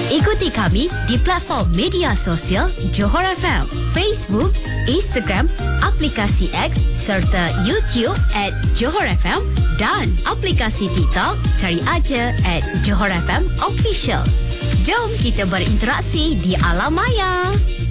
Ikuti kami di platform media sosial Johor FM, Facebook, Instagram, aplikasi X serta YouTube @Johor FM dan aplikasi TikTok cari aja @Johor FM Official. Jom kita berinteraksi di alam maya.